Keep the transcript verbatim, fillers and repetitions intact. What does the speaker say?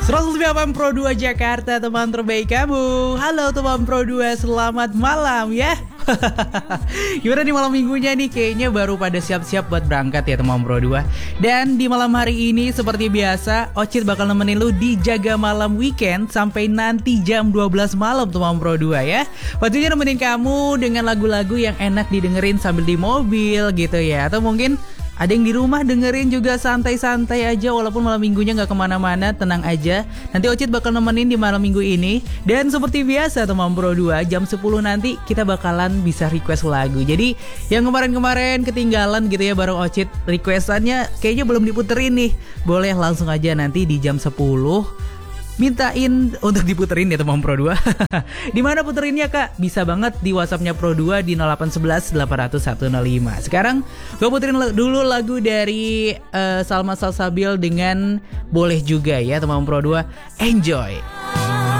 seratus F M Pro dua Jakarta, teman terbaik kamu. Halo teman Pro dua, selamat malam ya. Gimana nih malam minggunya nih? Kayaknya baru pada siap-siap buat berangkat ya teman Pro dua. Dan di malam hari ini seperti biasa, Ocit bakal nemenin lu di Jaga Malam Weekend sampai nanti jam dua belas malam teman Pro dua ya. Waktunya nemenin kamu dengan lagu-lagu yang enak didengerin sambil di mobil gitu ya. Atau mungkin ada yang di rumah dengerin juga santai-santai aja, walaupun malam minggunya gak kemana-mana, tenang aja. Nanti Ocit bakal nemenin di malam minggu ini. Dan seperti biasa teman Pro dua, jam sepuluh nanti kita bakalan bisa request lagu. Jadi yang kemarin-kemarin ketinggalan gitu ya bareng Ocit, requestannya kayaknya belum diputerin nih. Boleh langsung aja nanti di jam sepuluh mintain untuk diputerin ya teman Pro dua. Di mana puterinnya Kak? Bisa banget di WhatsAppnya Pro dua di nol delapan satu satu delapan nol nol satu nol lima. Sekarang gue puterin dulu lagu dari uh, Salma Salsabil dengan Boleh Juga ya teman Pro dua. Enjoy.